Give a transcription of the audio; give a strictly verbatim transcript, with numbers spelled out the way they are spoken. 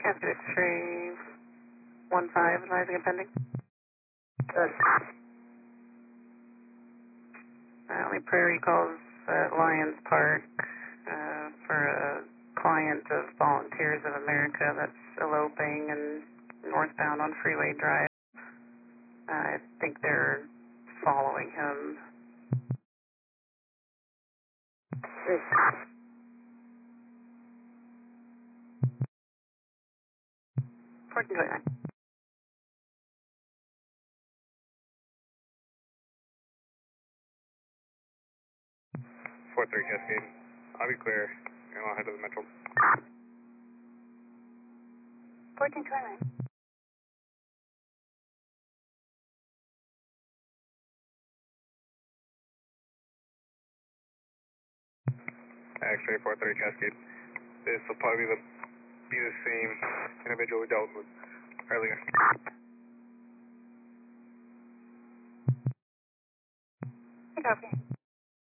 Cascade X-ray one five, advising a pending. Good. Uh, only prairie calls at Lions Park uh, for a client of Volunteers of America that's eloping and northbound on Freeway Drive. Uh, I think they're following him. Good. fourteen twenty-nine. four three Cascade. I'll be clear, and I'll head to the Metro. fourteen twenty-nine. X-ray four three Cascade. This will probably be the, be the same individual we dealt with earlier. I copy.